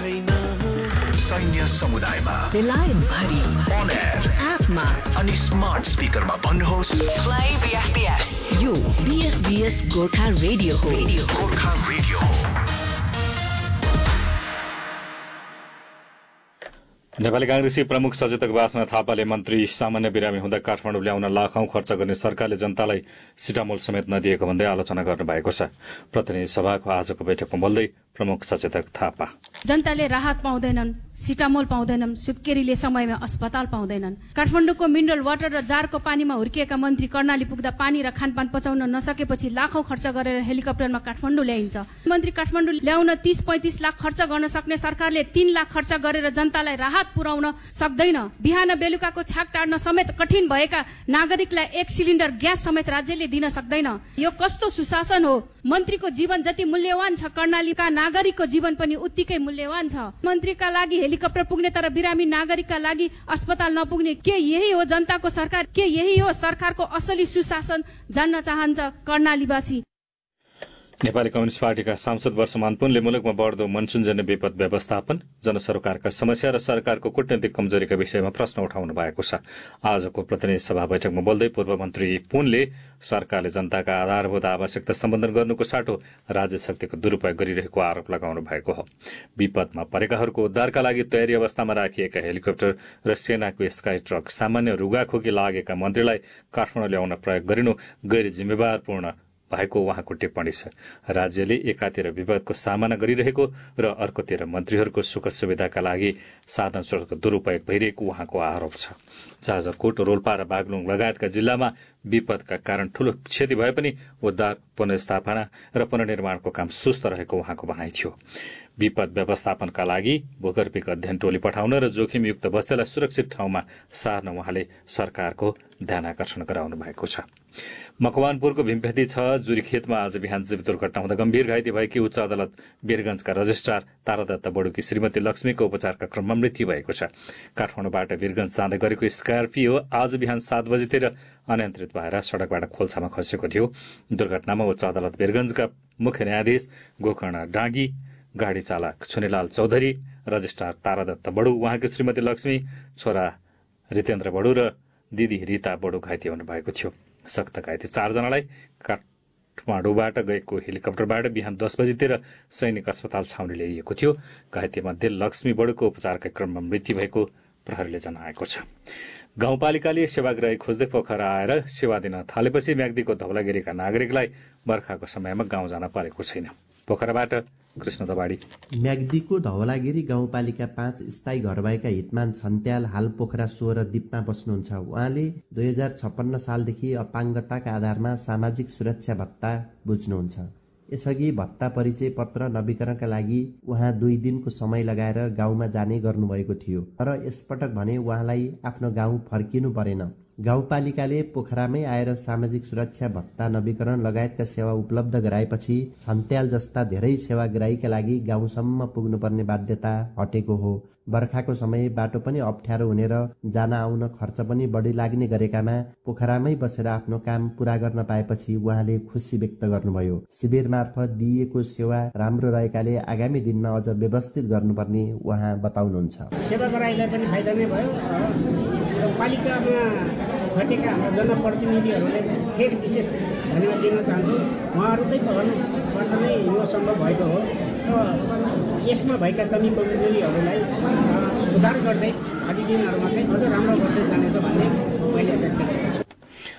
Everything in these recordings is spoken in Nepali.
छैन सैन्य समुदायमा बेलायत भरि on air एपमा अनि स्मार्ट स्पिकरमा भन्नुहोस् Play BFBS यो BFBS गोर्खा रेडियो हो गोर्खा रेडियो हो। नेपाली कांग्रेसी प्रमुख सचेतक वासना थापाले मन्त्री सामान्य बिरामी हुँदा काठमाडौँ ल्याउन लाखौं खर्च गर्ने सरकारले जनतालाई सिटामोल समेत नदिएको भन्दै आलोचना गर्नु भएको छ। प्रतिनिधि सभाको आजको बैठकमा बोल्दै प्रमुख सचेतक थापा जनताले राहत पाउँदैनन्, सिटामोल पाउँदैनन्, सुत्केरीले समयमा अस्पताल पाउँदैनन्। काठमाडौँको मिनरल वाटर र जारको पानीमा हुर्किएका मन्त्री कर्णाली पुग्दा पानी र खानपान पचाउन नसकेपछि लाखौं खर्च गरेर हेलिकप्टरमा काठमाडौँ ल्याइन्छ। मन्त्री काठमाडौँ ल्याउन 30-35 लाख खर्च गर्न सक्ने सरकारले 3 लाख खर्च गरेर जनतालाई राहत पुर्याउन सक्दैन। बिहान बेलुकाको छाक टार्न समेत कठिन भएका नागरिकलाई 1 सिलिन्डर ग्यास समेत राज्यले दिन सक्दैन। यो कस्तो सुशासन हो? मन्त्रीको जीवन जति मूल्यवान छ, कर्णालीका नागरिकको जीवन पनि उत्तिकै मूल्यवान छ। मन्त्रीका लागि हेलिकप्टर पुग्ने तर बिरामी नागरिकका लागि अस्पताल नपुग्ने, के यही हो जनताको सरकार? के यही हो सरकारको असली सुशासन? जान्न चाहन्छ कर्णालीवासी। नेपाली कम्युनिस्ट पार्टीका सांसद वर्षमान पुनले मुलुकमा बढ्दो मनसुनजन्य विपद व्यवस्थापन, जनसरोकारका समस्या र सरकारको कूटनीतिक कमजोरीका विषयमा प्रश्न उठाउनु भएको छ। आजको प्रतिनिधि सभा बैठकमा बोल्दै पूर्व मन्त्री पुनले सरकारले जनताका आधारभूत आवश्यकता सम्बोधन गर्नुको साटो राज्य शक्तिको दुरूपयोग गरिरहेको आरोप लगाउनु भएको हो। विपदमा परेकाहरूको उद्धारका लागि तयारी अवस्थामा राखिएका हेलिकप्टर र सेनाको स्काई ट्रक सामान्य रुगाखोकी लागेका मन्त्रीलाई काठमाडौँ ल्याउन प्रयोग गरिनु गैर जिम्मेवारपूर्ण भएको उहाँको टिप्पणी छ। राज्यले एकातिर विपदको सामना गरिरहेको र अर्कोतिर मन्त्रीहरूको सुख सुविधाका लागि साधन स्रोतको दुरूपयोग भइरहेको उहाँको आरोप छ। जाजरकोट, रोल्पा र बागलुङ लगायतका जिल्लामा विपदका कारण ठूलो क्षति भए पनि उद्धार, पुनर्स्थापना र पुनर्निर्माणको काम सुस्त रहेको उहाँको भनाइ थियो। विपद व्यवस्थापनका लागि भूगर्भिक अध्ययन टोली पठाउन र जोखिमयुक्त बस्तीलाई सुरक्षित ठाउँमा सार्न उहाँले सरकारको ध्यान आकर्षण गराउनु भएको छ। मकवानपुरको भीमपेदी 6 जुरीखेतमा आज बिहान जीव दुर्घटना हुँदा गम्भीर घाइते भएकी उच्च अदालत वीरगंजका रजिस्ट्रार तारादत्त बडुकी श्रीमती लक्ष्मीको उपचारका क्रममा मृत्यु भएको छ। काठमाडौँबाट वीरगंज जाँदै गरेको स्कर्पियो आज बिहान 7 बजेतिर अनियन्त्रित भएर सड़कबाट खोल्सामा खसेको थियो। दुर्घटनामा उच्च अदालत वीरगंजका मुख्य न्यायाधीश गोकर्ण डाँगी, गाडी चालक छुनीलाल चौधरी, रजिस्ट्रार तारादत्त बडु, उहाँकी श्रीमती लक्ष्मी, छोरा रितेन्द्र बडु र दिदी रिता बडु घाइते हुनुभएको थियो। सक्त घाइते 4 जनालाई काठमाडौँबाट गएको हेलिकप्टरबाट बिहान 10 बजीतिर सैनिक अस्पताल छाउनी ल्याइएको थियो। घाइते मध्ये लक्ष्मी बडुको उपचारका क्रममा मृत्यु भएको प्रहरीले जनाएको छ। गाउँपालिकाले सेवाग्राही खोज्दै पोखरा आएर सेवा दिन थालेपछि म्याग्दीको धवलागिरीका नागरिकलाई बर्खाको समयमा गाउँ जान परेको छैन। पोखराबाट कृष्ण दबाडी। म्याग्दीको धवलागिरी गाउँपालिका 5 स्थायी घर भएका हितमान छन्त्याल हाल पोखरा 16 द्वीपमा बस्नुहुन्छ। उहाँले 2056 सालदेखि अपाङ्गताका आधारमा सामाजिक सुरक्षा भत्ता बुझ्नुहुन्छ। यसअघि भत्ता परिचय पत्र नवीकरणका लागि उहाँ 2 दिनको समय लगाएर गाउँमा जाने गर्नुभएको थियो, तर यसपटक भने उहाँलाई आफ्नो गाउँ फर्किनु परेन। गाउँपालिकाले पोखरामै आएर सामाजिक सुरक्षा भत्ता नवीकरण लगायतका सेवा उपलब्ध गराएपछि छन्त्याल जस्ता धेरै सेवाग्राहीका लागि गाउँसम्म पुग्नुपर्ने बाध्यता हटेको हो। बर्खाको समय बाटो पनि अप्ठ्यारो हुने र जान आउन खर्च पनि बढी लाग्ने गरेकामा पोखरामै बसेर आफ्नो काम पूरा गर्न पाएपछि उहाँले खुसी व्यक्त गर्नुभयो। शिविर मार्फत दिइएको सेवा राम्रो रहेकाले आगामी दिनमा अझ व्यवस्थित गर्नुपर्ने उहाँ बताउनुहुन्छ। सेवाग्राहीलाई पनि फाइदा नै भयो। पालिकामा खटेका हाम्रा जनप्रतिनिधिहरूले फेरि विशेष धन्यवाद दिन चाहन्छु। उहाँहरूकै पहलबाट नै यो सम्भव भएको हो र यसमा भएका कमी कमजोरीहरूलाई सुधार गर्दै आगामी दिनहरूमा चाहिँ अझ राम्रो गर्दै जानेछ भन्ने मैले अपेक्षा गरेको छु।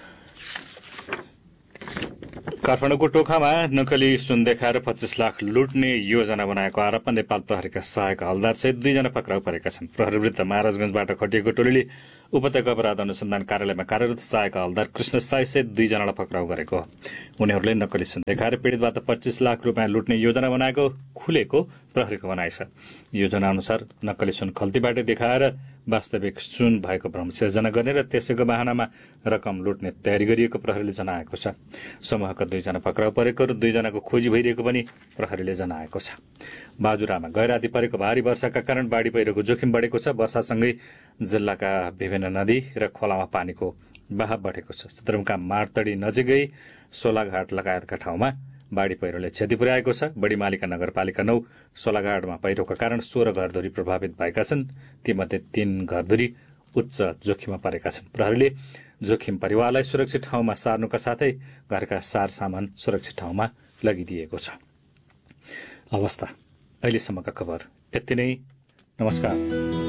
काठमाडौँको टोखामा नक्कली सुन देखाएर 25 लाख लुट्ने योजना बनाएको आरोपमा नेपाल प्रहरीका सहायक हवलदार सहित 2 जना पक्राउ परेका छन्। प्रहरी वृत्त महाराजगंजबाट खटिएको टोलीले उपत्यका अपराध अनुसन्धान कार्यालयमा कार्यरत सहायक हवलदार कृष्ण साई सहित 2 जनालाई पक्राउ गरेको हो। उनीहरूले नक्कली सुन देखाएर पीडितबाट 25 लाख रुपियाँ लुट्ने योजना बनाएको खुलेको प्रहरीको भनाइ छ। योजना अनुसार नक्कली सुन खल्तीबाट देखाएर वास्तविक सुन भएको भ्रम सिर्जना गर्ने र त्यसैको बहानामा रकम लुट्ने तयारी गरिएको प्रहरीले जनाएको छ। समूहका 2 जना पक्राउ परेको र 2 जनाको खोजी भइरहेको पनि प्रहरीले जनाएको छ। बाजुरामा गैराती परेको भारी वर्षाका कारण बाढी पहिरोको जोखिम बढेको छ। वर्षासँगै जिल्लाका विभिन्न नदी र खोलामा पानीको बहाव बढेको छ। सदरमुकाम मारतडी नजिकै सोलाघाट लगायतका ठाउँमा बाढी पहिरोले क्षति पुर्याएको छ। बढीमालिका नगरपालिका 9 सोलाघाटमा पहिरोका कारण 16 घरधुरी प्रभावित भएका छन्। तीमध्ये 3 घरधुरी उच्च जोखिममा परेका छन्। प्रहरीले जोखिम परिवारलाई सुरक्षित ठाउँमा सार्नुका साथै घरका सारसामान सुरक्षित ठाउँमा लगिदिएको छ। अवस्था अहिलेसम्मका खबर यति नै। नमस्कार।